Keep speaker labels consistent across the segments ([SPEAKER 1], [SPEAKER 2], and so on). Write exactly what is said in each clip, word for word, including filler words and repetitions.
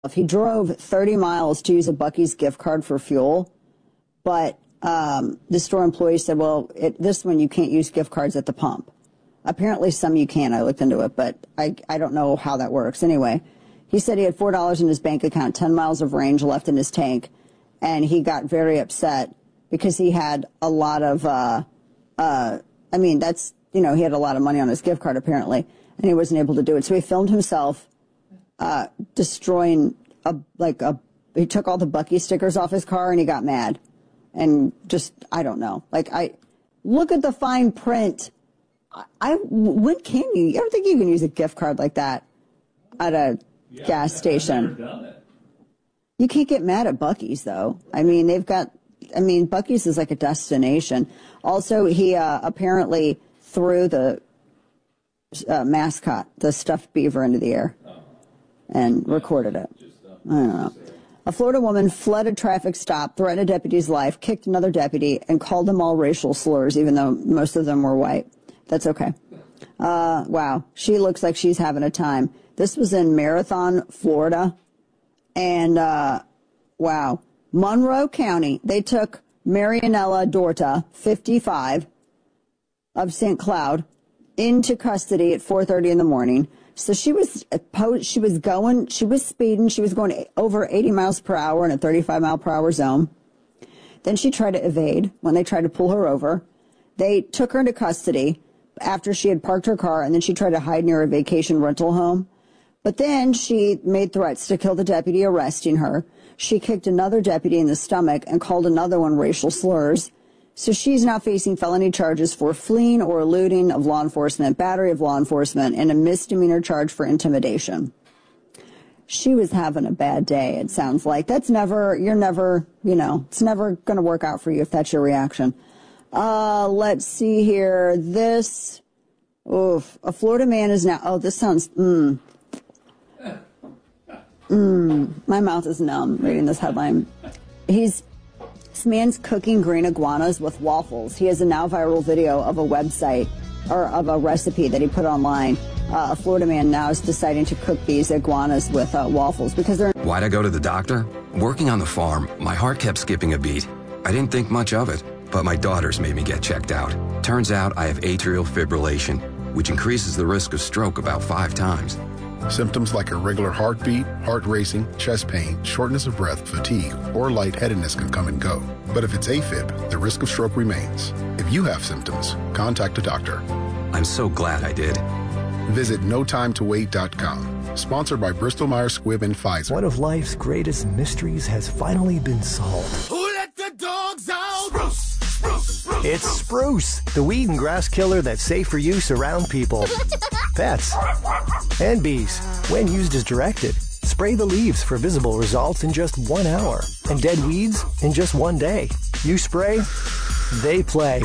[SPEAKER 1] He drove thirty miles to use a Buc-ee's gift card for fuel, but um, the store employee said, well, it, this one you can't use gift cards at the pump. Apparently some you can. I looked into it, but I, I don't know how that works. Anyway, he said he had four dollars in his bank account, ten miles of range left in his tank, and he got very upset because he had a lot of, uh, uh, I mean, that's, you know, he had a lot of money on his gift card apparently, and he wasn't able to do it. So he filmed himself Uh, destroying a, like a, he took all the Buc-ee stickers off his car and he got mad and just, I don't know. Like I, look at the fine print. I, I when can you, you ever think you can use a gift card like that at a yeah, gas station? I've never done it. You can't get mad at Buc-ee's though. I mean, they've got, I mean, Buc-ee's is like a destination. Also, he, uh, apparently threw the, uh, mascot, the stuffed beaver into the air. And recorded it. I don't know. A Florida woman fled a traffic stop, threatened a deputy's life, kicked another deputy, and called them all racial slurs, even though most of them were white. That's okay. Uh, wow. She looks like she's having a time. This was in Marathon, Florida. And, uh, wow. Monroe County, they took Marianella Dorta, fifty-five, of Saint Cloud, into custody at four thirty in the morning. So she was she was going, she was speeding, she was going over eighty miles per hour in a thirty-five mile per hour zone. Then she tried to evade when they tried to pull her over. They took her into custody after she had parked her car, and then she tried to hide near a vacation rental home. But then she made threats to kill the deputy arresting her. She kicked another deputy in the stomach and called another one racial slurs. So she's now facing felony charges for fleeing or eluding of law enforcement, battery of law enforcement, and a misdemeanor charge for intimidation. She was having a bad day, it sounds like. That's never, you're never, you know, it's never going to work out for you if that's your reaction. Uh, let's see here. This, oof, a Florida man is now, oh, this sounds, mm. Mm, my mouth is numb reading this headline. He's, This man's cooking green iguanas with waffles. He has a now viral video of a website or of a recipe that he put online. Uh, a Florida man now is deciding to cook these iguanas with uh, waffles because they're...
[SPEAKER 2] Why'd I go to the doctor? Working on the farm, my heart kept skipping a beat. I didn't think much of it, but my daughters made me get checked out. Turns out I have atrial fibrillation, which increases the risk of stroke about five times.
[SPEAKER 3] Symptoms like irregular heartbeat, heart racing, chest pain, shortness of breath, fatigue, or lightheadedness can come and go. But if it's AFib, the risk of stroke remains. If you have symptoms, contact a doctor.
[SPEAKER 2] I'm so glad I did.
[SPEAKER 3] Visit no time to wait dot com. Sponsored by Bristol Myers Squibb and Pfizer.
[SPEAKER 4] One of life's greatest mysteries has finally been solved.
[SPEAKER 5] Who let the dogs out? Spruce, spruce, spruce.
[SPEAKER 4] It's Spruce, the weed and grass killer that's safe for use around people, pets, and bees. When used as directed, spray the leaves for visible results in just one hour, and dead weeds in just one day. You spray, they play.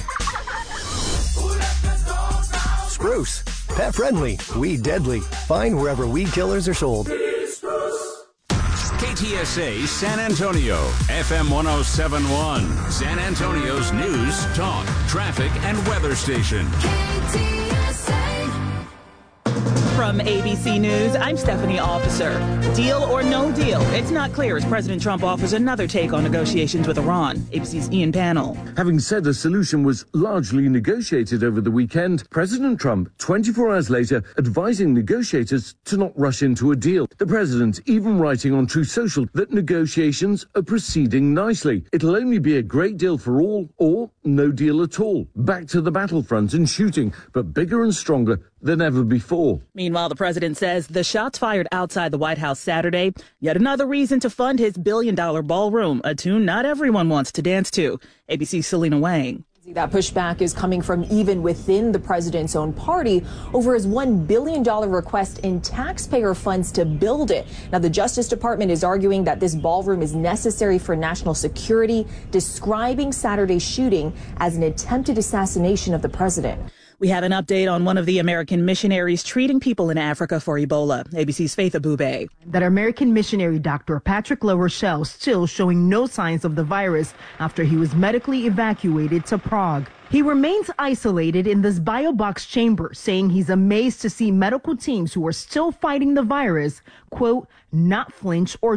[SPEAKER 4] Spruce, pet friendly, weed deadly. Find wherever weed killers are sold.
[SPEAKER 6] K T S A San Antonio, F M one oh seven point one, San Antonio's news, talk, traffic, and weather station.
[SPEAKER 7] K T S A.
[SPEAKER 8] From A B C News, I'm Stephanie Officer. Deal or no deal? It's not clear as President Trump offers another take on negotiations with Iran. A B C's Ian Pannell.
[SPEAKER 9] Having said a solution was largely negotiated over the weekend, President Trump, twenty-four hours later, advising negotiators to not rush into a deal. The president even writing on Truth Social that negotiations are proceeding nicely. It'll only be a great deal for all or no deal at all. Back to the battlefront and shooting, but bigger and stronger than ever before.
[SPEAKER 8] Meanwhile, the president says the shots fired outside the White House Saturday, yet another reason to fund his billion-dollar ballroom, a tune not everyone wants to dance to. A B C's Selena Wang.
[SPEAKER 10] That pushback is coming from even within the president's own party over his one billion dollars request in taxpayer funds to build it. Now, the Justice Department is arguing that this ballroom is necessary for national security, describing Saturday's shooting as an attempted assassination of the president.
[SPEAKER 8] We have an update on one of the American missionaries treating people in Africa for Ebola. A B C's Faith Abube.
[SPEAKER 11] That American missionary Doctor Patrick LaRochelle still showing no signs of the virus after he was medically evacuated to Prague. He remains isolated in this biobox chamber, saying he's amazed to see medical teams who are still fighting the virus, quote, not flinch or